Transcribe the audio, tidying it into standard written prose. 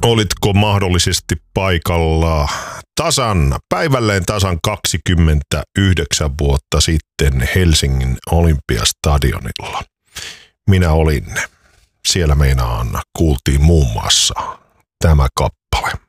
Olitko mahdollisesti paikalla päivälleen tasan 29 vuotta sitten Helsingin Olympiastadionilla? Minä olin. Siellä kuultiin muun muassa tämä kappale.